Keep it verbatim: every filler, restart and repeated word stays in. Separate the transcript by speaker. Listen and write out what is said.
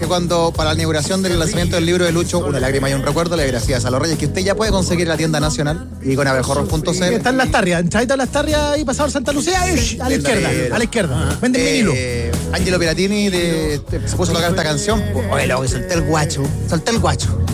Speaker 1: cuando para la inauguración del lanzamiento del libro de Lucho, Una lágrima y un recuerdo, le agradecías a los Reyes, que usted ya puede conseguir en la tienda nacional y con abejorros punto c l.
Speaker 2: Está en Las Tarrias, entradita a Las Tarrias y pasado Santa Lucía, a la izquierda, a la izquierda. Venden vinilo.
Speaker 1: Eh, Angelo Piratini de, de- se puso a tocar esta canción. Oye, loco, solté el guacho, solté el guacho.